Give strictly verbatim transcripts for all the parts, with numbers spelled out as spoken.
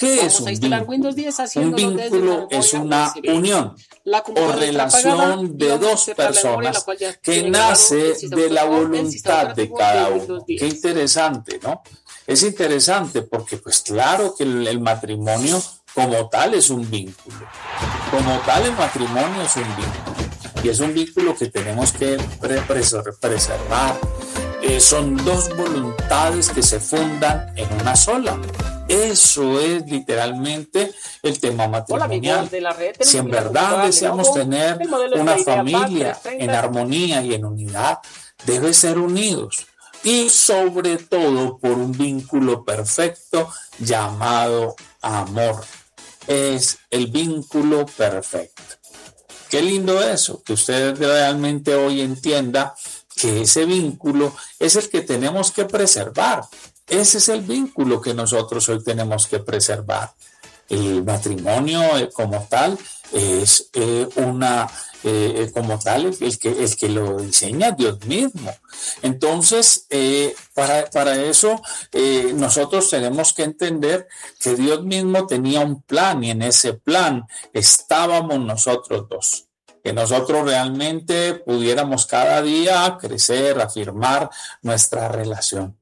¿Qué es un vínculo? Un vínculo es una unión o relación de dos personas que nace de la voluntad de cada uno. Qué interesante, ¿no? Es interesante porque, pues claro que el, el matrimonio como tal es un vínculo. Como tal el matrimonio es un vínculo. Y es un vínculo que tenemos que preservar. Eh, son dos voluntades que se fundan en una sola. Eso es literalmente el tema matrimonial. Si en verdad deseamos tener una familia en armonía y en unidad, debe ser unidos. Y sobre todo por un vínculo perfecto llamado amor. Es el vínculo perfecto. Qué lindo eso, que usted realmente hoy entienda que ese vínculo es el que tenemos que preservar. Ese es el vínculo que nosotros hoy tenemos que preservar. El matrimonio eh, como tal es eh, una eh, como tal el que, el que lo diseña Dios mismo. Entonces, eh, para, para eso eh, nosotros tenemos que entender que Dios mismo tenía un plan y en ese plan estábamos nosotros dos. Que nosotros realmente pudiéramos cada día crecer, afirmar nuestra relación.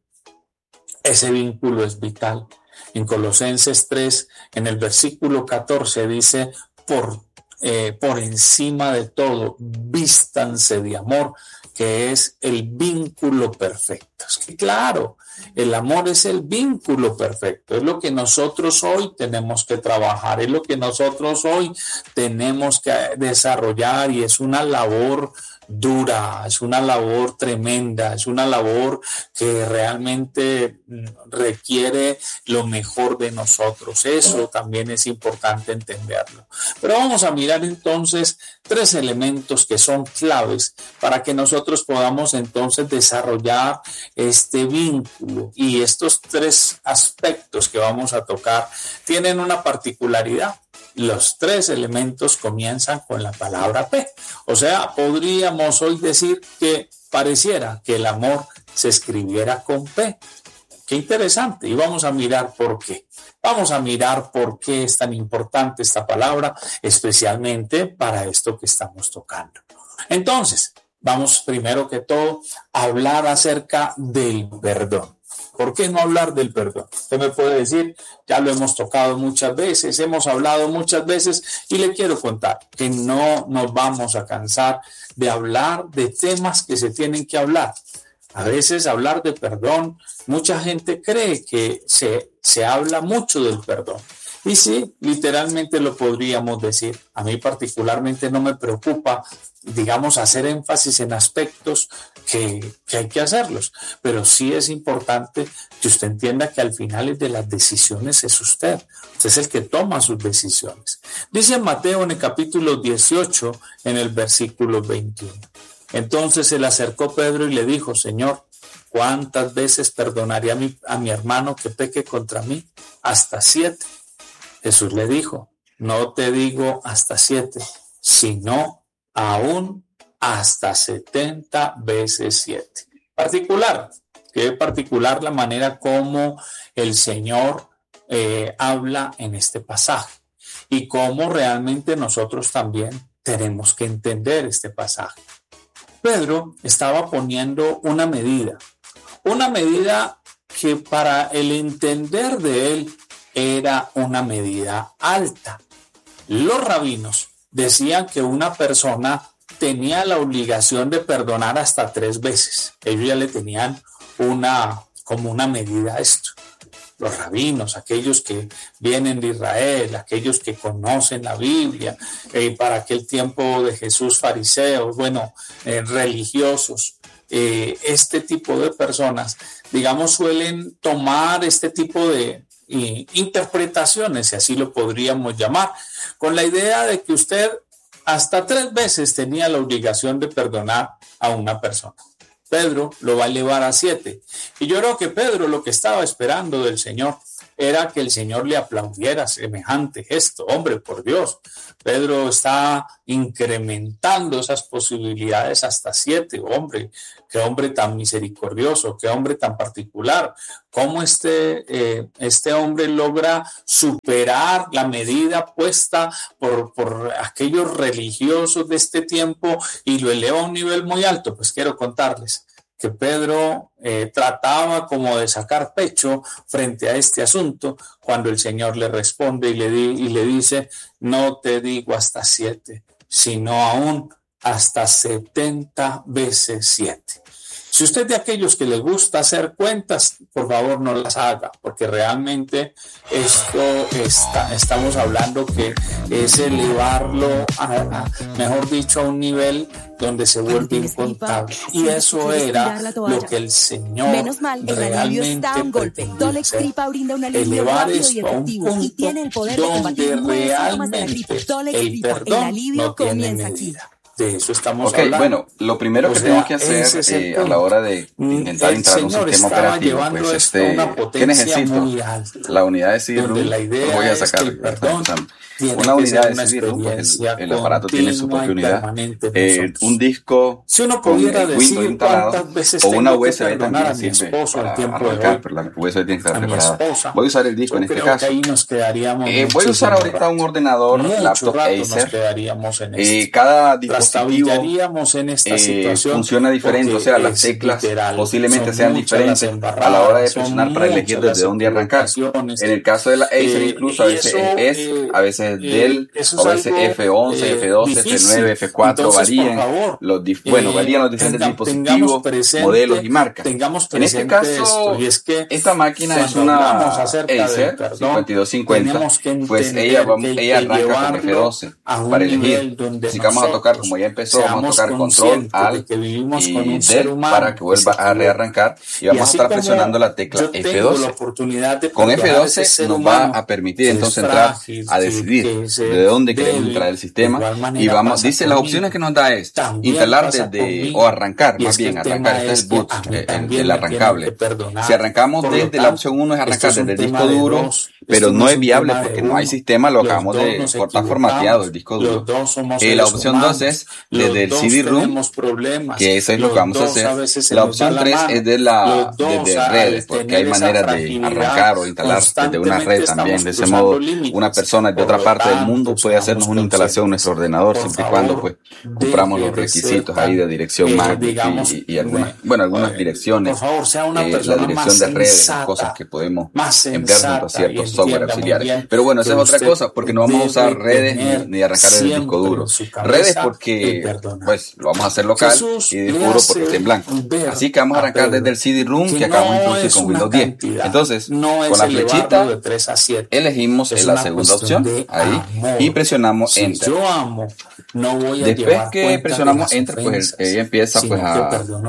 Ese vínculo es vital. En Colosenses tres, en el versículo catorce, dice, por, eh, por encima de todo, vístanse de amor, que es el vínculo perfecto. Es que claro, el amor es el vínculo perfecto, es lo que nosotros hoy tenemos que trabajar, es lo que nosotros hoy tenemos que desarrollar y es una labor dura, es una labor tremenda, es una labor que realmente requiere lo mejor de nosotros. Eso también es importante entenderlo. Pero vamos a mirar entonces tres elementos que son claves para que nosotros podamos entonces desarrollar este vínculo. Y estos tres aspectos que vamos a tocar tienen una particularidad. Los tres elementos comienzan con la palabra P. O sea, podríamos hoy decir que pareciera que el amor se escribiera con P. Qué interesante. Y vamos a mirar por qué. Vamos a mirar por qué es tan importante esta palabra, especialmente para esto que estamos tocando. Entonces, vamos primero que todo a hablar acerca del perdón. ¿Por qué no hablar del perdón? Usted me puede decir, ya lo hemos tocado muchas veces, hemos hablado muchas veces y le quiero contar que no nos vamos a cansar de hablar de temas que se tienen que hablar. A veces hablar de perdón, mucha gente cree que se, se habla mucho del perdón. Y sí, literalmente lo podríamos decir. A mí particularmente no me preocupa, digamos, hacer énfasis en aspectos que, que hay que hacerlos. Pero sí es importante que usted entienda que al final de las decisiones es usted. Usted es el que toma sus decisiones. Dice Mateo en el capítulo dieciocho, en el versículo veintiuno. Entonces se le acercó Pedro y le dijo, Señor, ¿cuántas veces perdonaré a mi, a mi hermano que peque contra mí? Hasta siete. Jesús le dijo, no te digo hasta siete, sino aún hasta setenta veces siete. Particular, que particular la manera como el Señor eh, habla en este pasaje y cómo realmente nosotros también tenemos que entender este pasaje. Pedro estaba poniendo una medida, una medida que para el entender de él era una medida alta. Los rabinos decían que una persona tenía la obligación de perdonar hasta tres veces. Ellos ya le tenían una, como una medida a esto. Los rabinos, aquellos que vienen de Israel, aquellos que conocen la Biblia, eh, para aquel tiempo de Jesús, fariseos, bueno, eh, religiosos, eh, este tipo de personas, digamos, suelen tomar este tipo de eh, interpretaciones, si así lo podríamos llamar, con la idea de que usted hasta tres veces tenía la obligación de perdonar a una persona. Pedro lo va a elevar a siete. Y yo creo que Pedro lo que estaba esperando del Señor era que el Señor le aplaudiera semejante gesto. Hombre, por Dios, Pedro está incrementando esas posibilidades hasta siete. Hombre, qué hombre tan misericordioso, qué hombre tan particular. Cómo este, eh, este hombre logra superar la medida puesta por, por aquellos religiosos de este tiempo y lo eleva a un nivel muy alto. Pues quiero contarles que Pedro eh, trataba como de sacar pecho frente a este asunto cuando el Señor le responde y le, di, y le dice, no te digo hasta siete, sino aún hasta setenta veces siete. Si usted es de aquellos que les gusta hacer cuentas, por favor no las haga, porque realmente esto está, estamos hablando que es elevarlo, a, a, mejor dicho, a un nivel donde se vuelve incontable. Y eso era lo que el Señor Menos mal, el alivio está a un golpe. Dolex Tripa brinda un alivio rápido y efectivo y tiene el poder de combatir nueve síntomas de la gripe. Dolex Tripa, el alivio no comienza aquí. De eso estamos okay, hablando. Bueno, lo primero o que sea, tenemos que hacer eh, a la hora de intentar entrar en un sistema operativo, pues este, ¿qué necesito? La unidad de C D-ROOM, lo voy a sacar. Es perdón, una unidad de C D-ROOM, pues el, el aparato tiene su propia unidad, eh, un disco si uno con pudiera el Windows instalado o una U S B también sirve para arrancar, pero la U S B tiene que estar preparada. Voy a usar el disco en este caso. Eh, voy a usar ahorita un ordenador laptop Acer. Eh, cada dispositivo en esta eh, funciona diferente, o sea, las teclas literal, posiblemente sean diferentes a la hora de presionar para elegir desde dónde arrancar. En el caso de la Acer, eh, incluso a veces es E, a veces es Dell, a veces F once, F doce, F nueve, F cuatro, Entonces, varían favor, los dif bueno, eh, varían los diferentes tenga, dispositivos, presente, modelos y marcas. En este caso, esto, y es que esta máquina es una Acer cincuenta y dos cincuenta, pues ella, va, ella arranca con F doce para elegir. Así que vamos a tocar, como ya empezó, vamos a tocar control, alt y del para que vuelva a rearrancar y vamos a estar presionando la tecla F doce. Con F doce nos va a permitir entonces entrar a decidir de dónde queremos entrar el sistema y vamos, dice las opciones que nos da es instalar desde o arrancar, más bien arrancar, este es el boot, el, el arrancable. Si arrancamos desde la opción uno es arrancar desde el disco duro, pero no es viable porque no hay sistema, lo acabamos de cortar formateado el disco duro. Eh, la opción dos es desde el C D-ROOM, que eso es lo que vamos a hacer. La opción tres es de la desde redes, porque hay maneras de arrancar o instalar desde una red también. De ese modo, una persona de otra parte del mundo puede hacernos una instalación en nuestro ordenador siempre y cuando pues cumplamos los requisitos ahí de dirección M A C y, y, y algunas, bueno, algunas direcciones, eh, la dirección de redes, cosas que podemos emplear junto a ciertos software auxiliares. Pero bueno, esa es otra cosa, porque no vamos a usar redes ni, ni arrancar desde el disco duro. Redes porque pues lo vamos a hacer local y disco duro porque está en blanco. Así que vamos a arrancar desde el C D-ROOM que acabamos de introducir con Windows diez. Entonces, con la flechita elegimos la segunda opción ahí y presionamos Enter. Después que presionamos Enter, pues ella empieza pues a,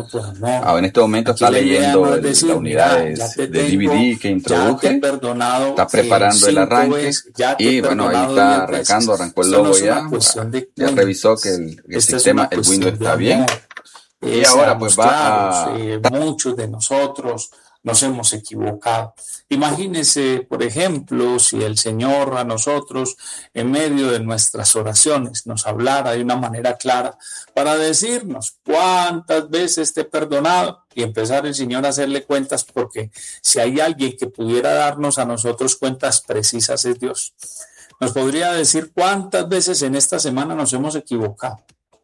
a en este momento está leyendo el, la unidad de, de D V D que introduje, está preparando el arranque y bueno, ahí está arrancando, arrancó el logo ya, ya revisó que el, el sistema, el Windows está bien. Y ahora pues va a... Eh, muchos de nosotros nos hemos equivocado. Imagínense, por ejemplo, si el Señor a nosotros, en medio de nuestras oraciones, nos hablara de una manera clara para decirnos cuántas veces te he perdonado y empezar el Señor a hacerle cuentas, porque si hay alguien que pudiera darnos a nosotros cuentas precisas es Dios. Nos podría decir cuántas veces en esta semana nos hemos equivocado.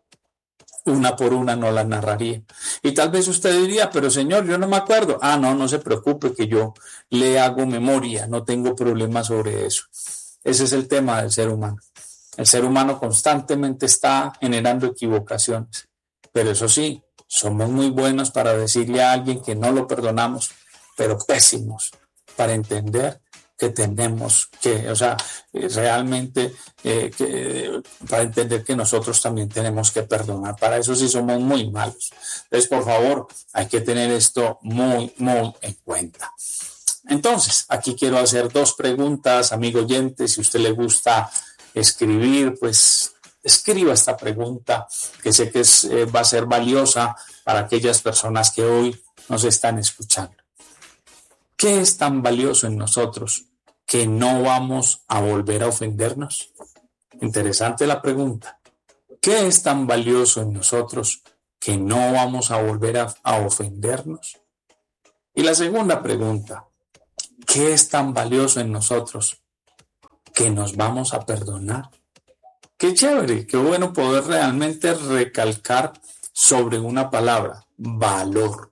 Una por una no la narraría. Y tal vez usted diría, pero Señor, yo no me acuerdo. Ah, no, no se preocupe que yo le hago memoria, no tengo problema sobre eso. Ese es el tema del ser humano. El ser humano constantemente está generando equivocaciones. Pero eso sí, somos muy buenos para decirle a alguien que no lo perdonamos, pero pésimos para entender que tenemos que, o sea, realmente eh, que, para entender que nosotros también tenemos que perdonar. Para eso sí somos muy malos. Entonces, por favor, hay que tener esto muy, muy en cuenta. Entonces, aquí quiero hacer dos preguntas, amigo oyente. Si a usted le gusta escribir, pues escriba esta pregunta, que sé que es, eh, va a ser valiosa para aquellas personas que hoy nos están escuchando. ¿Qué es tan valioso en nosotros que no vamos a volver a ofendernos? Interesante la pregunta. ¿Qué es tan valioso en nosotros que no vamos a volver a, a ofendernos? Y la segunda pregunta, ¿qué es tan valioso en nosotros que nos vamos a perdonar? Qué chévere, qué bueno poder realmente recalcar sobre una palabra, valor.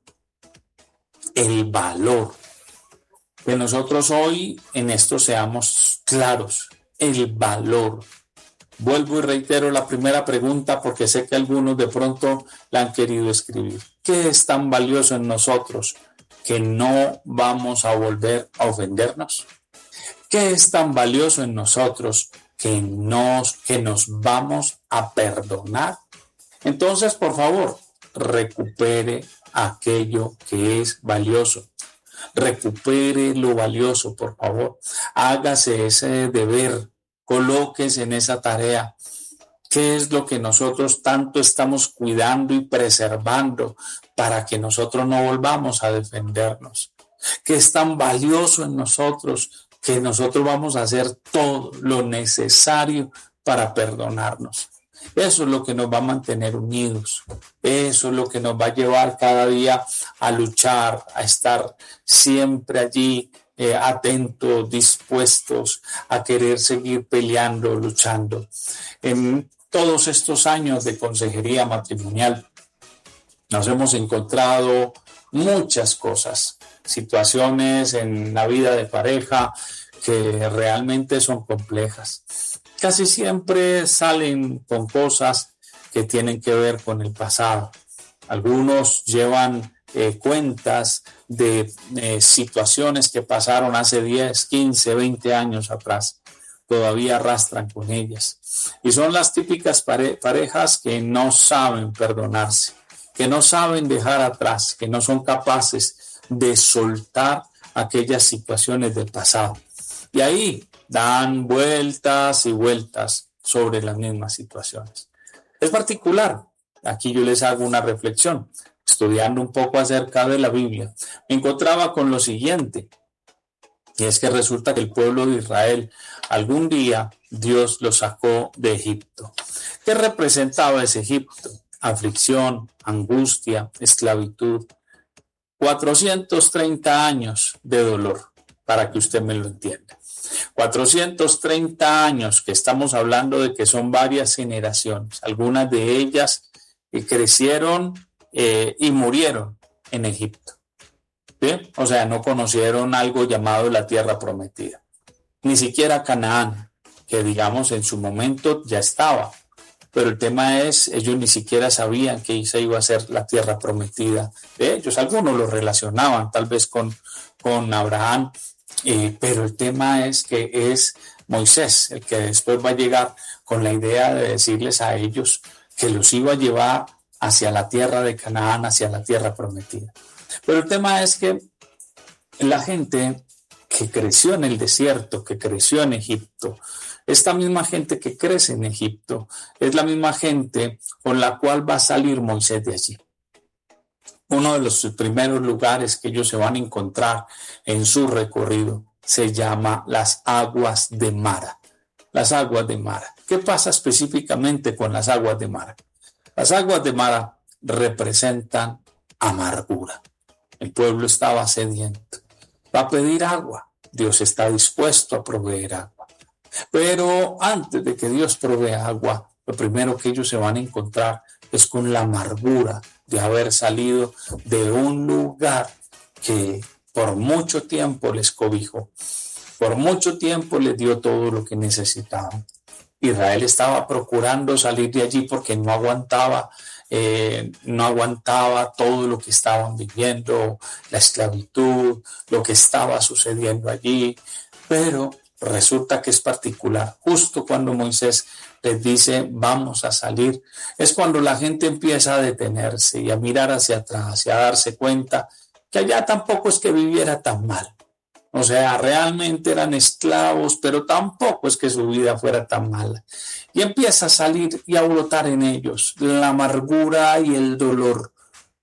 El valor. Que nosotros hoy en esto seamos claros, el valor. Vuelvo y reitero la primera pregunta porque sé que algunos de pronto la han querido escribir. ¿Qué es tan valioso en nosotros que no vamos a volver a ofendernos? ¿Qué es tan valioso en nosotros que nos, que nos vamos a perdonar? Entonces, por favor, recupere aquello que es valioso. Recupere lo valioso, por favor. Hágase ese deber. Colóquese en esa tarea. ¿Qué es lo que nosotros tanto estamos cuidando y preservando para que nosotros no volvamos a defendernos? ¿Qué es tan valioso en nosotros que nosotros vamos a hacer todo lo necesario para perdonarnos? Eso es lo que nos va a mantener unidos. Eso es lo que nos va a llevar cada día a luchar, a estar siempre allí, Eh, atentos, dispuestos a querer seguir peleando, luchando. En todos estos años de consejería matrimonial nos hemos encontrado muchas cosas, situaciones en la vida de pareja que realmente son complejas. Casi siempre salen con cosas que tienen que ver con el pasado. Algunos llevan Eh, cuentas de eh, situaciones que pasaron hace diez, quince, veinte años atrás. Todavía arrastran con ellas. Y son las típicas pare- parejas que no saben perdonarse, que no saben dejar atrás, que no son capaces de soltar aquellas situaciones del pasado. Y ahí dan vueltas y vueltas sobre las mismas situaciones. Es particular. Aquí yo les hago una reflexión. Estudiando un poco acerca de la Biblia, me encontraba con lo siguiente, y es que resulta que el pueblo de Israel, algún día Dios lo sacó de Egipto. ¿Qué representaba ese Egipto? Aflicción, angustia, esclavitud. cuatrocientos treinta años de dolor, para que usted me lo entienda. cuatrocientos treinta años que estamos hablando de que son varias generaciones, algunas de ellas que crecieron Eh, y murieron en Egipto. ¿Sí? O sea, no conocieron algo llamado la tierra prometida. Ni siquiera Canaán, que digamos en su momento ya estaba. Pero el tema es, ellos ni siquiera sabían que esa iba a ser la tierra prometida de ellos. Algunos lo relacionaban tal vez con, con Abraham, eh, pero el tema es que es Moisés el que después va a llegar con la idea de decirles a ellos que los iba a llevar hacia la tierra de Canaán, hacia la tierra prometida. Pero el tema es que la gente que creció en el desierto, que creció en Egipto, esta misma gente que crece en Egipto, es la misma gente con la cual va a salir Moisés de allí. Uno de los primeros lugares que ellos se van a encontrar en su recorrido se llama las aguas de Mara. Las aguas de Mara. ¿Qué pasa específicamente con las aguas de Mara? Las aguas de Mara representan amargura. El pueblo estaba sediento. Va a pedir agua. Dios está dispuesto a proveer agua. Pero antes de que Dios provea agua, lo primero que ellos se van a encontrar es con la amargura de haber salido de un lugar que por mucho tiempo les cobijó. Por mucho tiempo les dio todo lo que necesitaban. Israel estaba procurando salir de allí porque no aguantaba, eh, no aguantaba todo lo que estaban viviendo, la esclavitud, lo que estaba sucediendo allí. Pero resulta que es particular. Justo cuando Moisés les dice vamos a salir, es cuando la gente empieza a detenerse y a mirar hacia atrás y a darse cuenta que allá tampoco es que viviera tan mal. O sea, realmente eran esclavos, pero tampoco es que su vida fuera tan mala. Y empieza a salir y a brotar en ellos la amargura y el dolor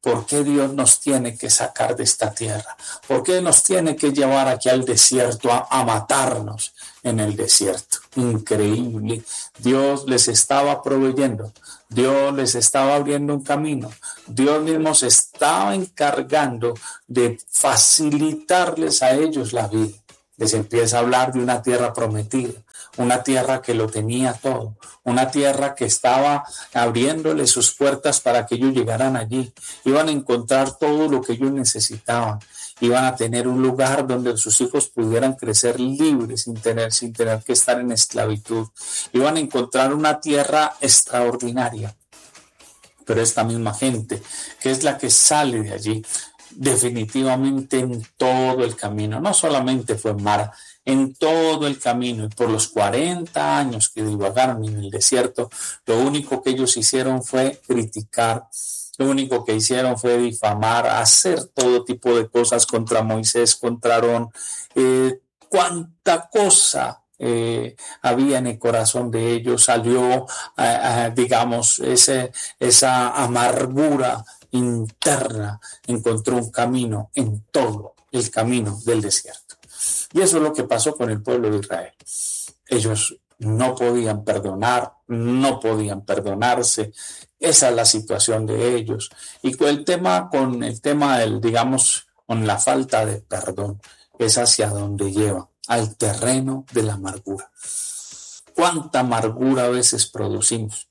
¿Por qué Dios nos tiene que sacar de esta tierra? ¿Por qué nos tiene que llevar aquí al desierto a, a matarnos en el desierto? Increíble. Dios les estaba proveyendo. Dios les estaba abriendo un camino. Dios mismo se estaba encargando de facilitarles a ellos la vida. Les empieza a hablar de una tierra prometida, una tierra que lo tenía todo, una tierra que estaba abriéndole sus puertas para que ellos llegaran allí. Iban a encontrar todo lo que ellos necesitaban. Iban a tener un lugar donde sus hijos pudieran crecer libres sin tener, sin tener que estar en esclavitud. Iban a encontrar una tierra extraordinaria. Pero esta misma gente, que es la que sale de allí, definitivamente en todo el camino, no solamente fue Mara, en todo el camino y por los cuarenta años que divagaron en el desierto, lo único que ellos hicieron fue criticar, lo único que hicieron fue difamar, hacer todo tipo de cosas contra Moisés, contra Aarón, eh, cuánta cosa Eh, había en el corazón de ellos, salió, eh, eh, digamos, ese, esa amargura interna, encontró un camino en todo el camino del desierto. Y eso es lo que pasó con el pueblo de Israel. Ellos no podían perdonar, no podían perdonarse. Esa es la situación de ellos. Y con el tema, con el tema del, digamos, con la falta de perdón, es hacia donde lleva, al terreno de la amargura. ¿Cuánta amargura a veces producimos?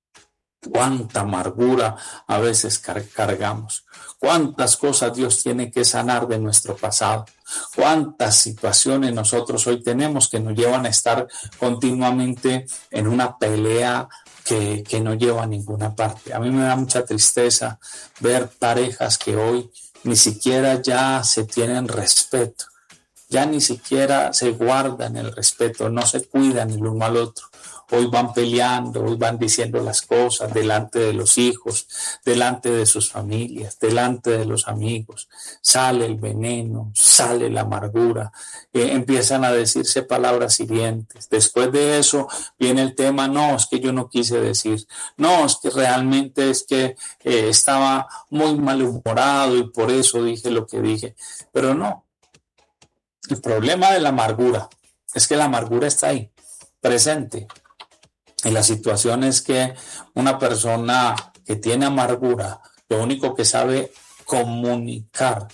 ¿Cuánta amargura a veces car- cargamos? ¿Cuántas cosas Dios tiene que sanar de nuestro pasado? ¿Cuántas situaciones nosotros hoy tenemos que nos llevan a estar continuamente en una pelea que, que no lleva a ninguna parte? A mí me da mucha tristeza ver parejas que hoy ni siquiera ya se tienen respeto. Ya ni siquiera se guardan el respeto, no se cuidan el uno al otro. Hoy van peleando, hoy van diciendo las cosas delante de los hijos, delante de sus familias, delante de los amigos. Sale el veneno, sale la amargura, eh, empiezan a decirse palabras hirientes. Después de eso viene el tema, no, es que yo no quise decir, no, es que realmente es que eh, estaba muy malhumorado y por eso dije lo que dije. Pero no. El problema de la amargura es que la amargura está ahí, presente. Y la situación es que una persona que tiene amargura, lo único que sabe comunicar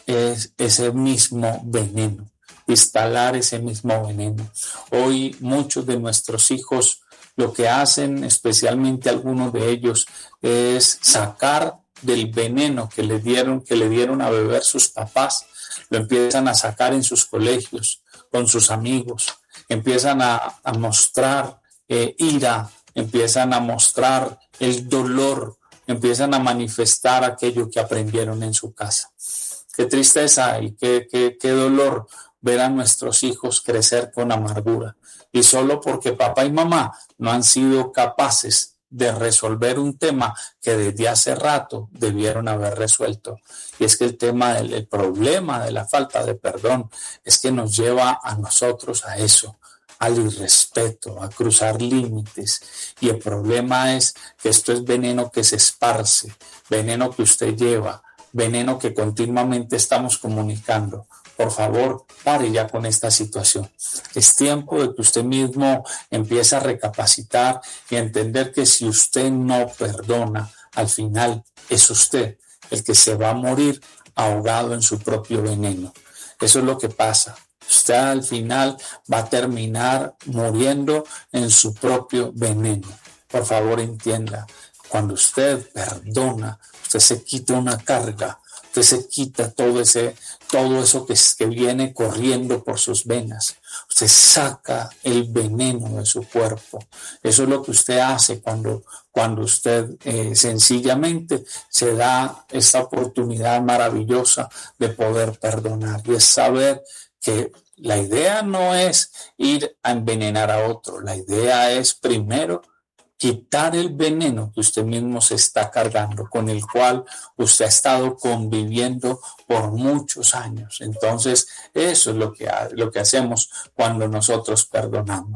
es ese mismo veneno, instalar ese mismo veneno. Hoy muchos de nuestros hijos lo que hacen, especialmente algunos de ellos, es sacar del veneno que le dieron, que le dieron a beber sus papás. Lo empiezan a sacar en sus colegios, con sus amigos, empiezan a, a mostrar eh, ira, empiezan a mostrar el dolor, empiezan a manifestar aquello que aprendieron en su casa. Qué tristeza y qué, qué, qué dolor ver a nuestros hijos crecer con amargura. Y solo porque papá y mamá no han sido capaces de resolver un tema que desde hace rato debieron haber resuelto. Y es que el tema del el problema de la falta de perdón es que nos lleva a nosotros a eso, al irrespeto, a cruzar límites. Y el problema es que esto es veneno que se esparce, veneno que usted lleva, veneno que continuamente estamos comunicando. Por favor, pare ya con esta situación. Es tiempo de que usted mismo empiece a recapacitar y a entender que si usted no perdona, al final es usted el que se va a morir ahogado en su propio veneno. Eso es lo que pasa. Usted al final va a terminar muriendo en su propio veneno. Por favor, entienda, cuando usted perdona, usted se quita una carga. Usted se quita todo ese, todo eso que, que viene corriendo por sus venas. Usted saca el veneno de su cuerpo. Eso es lo que usted hace cuando, cuando usted eh, sencillamente se da esta oportunidad maravillosa de poder perdonar. Y es saber que la idea no es ir a envenenar a otro. La idea es primero quitar el veneno que usted mismo se está cargando, con el cual usted ha estado conviviendo por muchos años. Entonces, eso es lo que, lo que hacemos cuando nosotros perdonamos.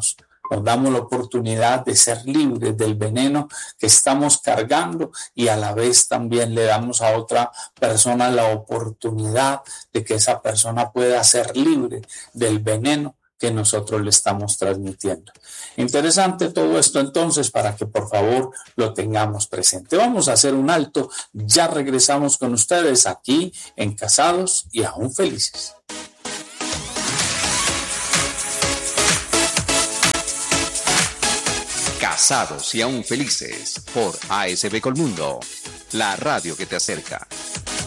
nos damos la oportunidad de ser libres del veneno que estamos cargando y a la vez también le damos a otra persona la oportunidad de que esa persona pueda ser libre del veneno que nosotros le estamos transmitiendo. Interesante todo esto entonces para que por favor lo tengamos presente. Vamos a hacer un alto, ya regresamos con ustedes aquí en Casados y Aún Felices. Casados y Aún Felices por A S B Colmundo, la radio que te acerca.